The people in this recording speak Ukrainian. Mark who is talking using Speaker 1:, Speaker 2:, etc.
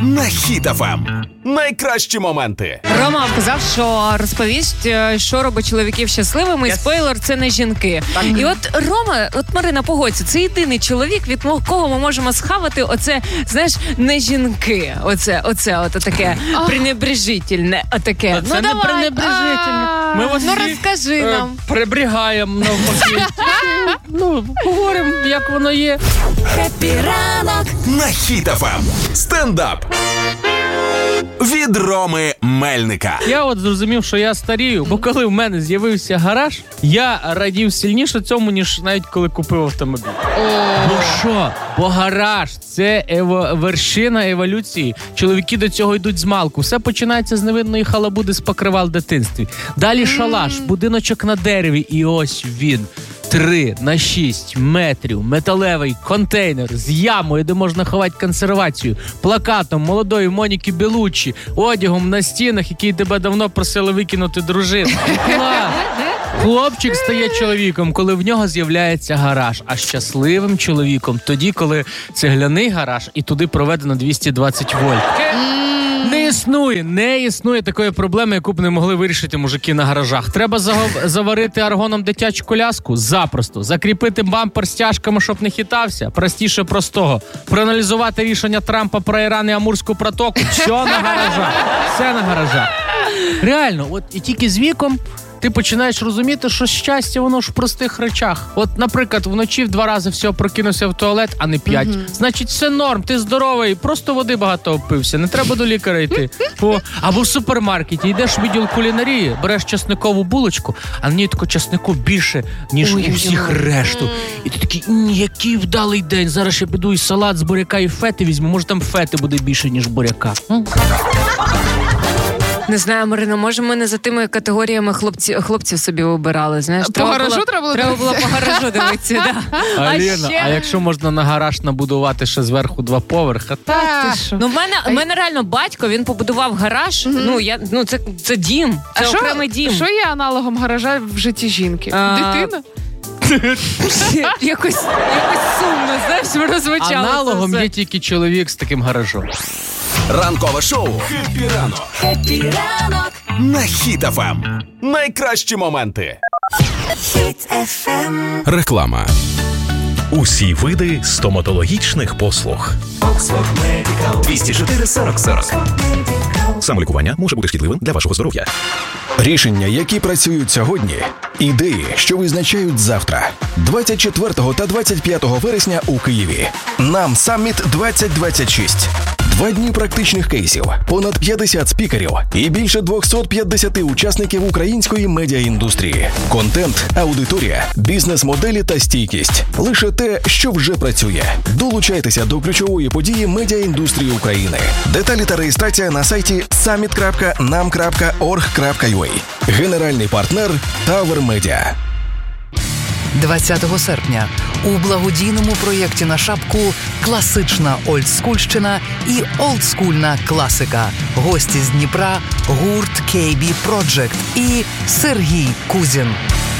Speaker 1: на Хіт ФМ. Найкращі моменти.
Speaker 2: Рома казав, що розповість, що робить чоловіків щасливими, і спойлер, це не жінки. Так. І от Рома, Марина, погодься, це єдиний чоловік, від кого ми можемо схавати оце, знаєш, не жінки. Оце таке пренебрежительне, отаке.
Speaker 3: Це не пренебрежительне. Ми ось
Speaker 2: розкажи нам.
Speaker 3: Прибрігаємо навпаки. Поговоримо, як воно є.
Speaker 1: Хеппі ранок на Хіт ФМ. Стендап від Роми Мельника.
Speaker 3: Я от зрозумів, що я старію, бо коли в мене з'явився гараж, я радів сильніше цьому, ніж навіть коли купив автомобіль. Ну що? Бо гараж – це вершина еволюції. Чоловіки до цього йдуть з малку. Все починається з невинної халабуди з покривал в дитинстві. Далі шалаш, будиночок на дереві, і ось він. 3 на 6 метрів металевий контейнер з ямою, де можна ховати консервацію, плакатом молодої Моніки Белуччі, одягом на стінах, який тебе давно просили викинути дружина. Клас! Хлопчик стає чоловіком, коли в нього з'являється гараж, а щасливим чоловіком тоді, коли цегляний гараж і туди проведено 220 вольт. Не існує такої проблеми, яку б не могли вирішити мужики на гаражах. Треба заварити аргоном дитячу коляску? Запросто. Закріпити бампер стяжками, щоб не хитався? Простіше простого. Проаналізувати рішення Трампа про Іран і Амурську протоку? Все на гаражах. Все на гаражах. Реально, от і тільки з віком ти починаєш розуміти, що щастя, воно ж в простих речах. От, наприклад, вночі в 2 рази все прокинувся в туалет, а не 5. Значить, все норм, ти здоровий, просто води багато опився, не треба до лікаря йти. Або в супермаркеті йдеш в відділ кулінарії, береш часникову булочку, а на ній тако часнику більше, ніж у всіх решту. І ти такий, який вдалий день, зараз я піду і салат з буряка і фети візьму, може там фети буде більше, ніж буряка.
Speaker 2: Не знаю, Марина, може ми не за тими категоріями хлопців собі обирали, знаєш?
Speaker 4: По гаражу
Speaker 2: треба було по гаражу дивитися, да.
Speaker 3: Аліна, а якщо можна на гараж набудувати ще зверху 2 поверхи?
Speaker 2: Ну, в мене реально батько, він побудував гараж, це дім, це окремий дім.
Speaker 4: Що є аналогом гаража в житті жінки? Дитина?
Speaker 2: Якось сумно, знаєш, прозвучало.
Speaker 3: Аналогом є тільки чоловік з таким гаражом.
Speaker 1: Ранкове шоу «Хеппі ранок». Хеппі ранок на Хіт ФМ. Найкращі моменти. Хіт ФМ. Реклама.
Speaker 5: Усі види стоматологічних послуг.
Speaker 1: Оксфорд Медикал 204 40 40.
Speaker 5: Самолікування може бути шкідливим для вашого здоров'я.
Speaker 6: Рішення, які працюють сьогодні. Ідеї, що визначають завтра. 24 та 25 вересня у Києві. Нам Саміт 2026. 2 дні практичних кейсів, понад 50 спікерів і більше 250 учасників української медіаіндустрії. Контент, аудиторія, бізнес-моделі та стійкість. Лише те, що вже працює. Долучайтеся до ключової події медіаіндустрії України. Деталі та реєстрація на сайті summit.nam.org.ua. Генеральний партнер Tower Media.
Speaker 7: 20 серпня у благодійному проєкті на шапку класична олдскульщина і олдскульна класика. Гості з Дніпра, гурт KB Project і Сергій Кузін.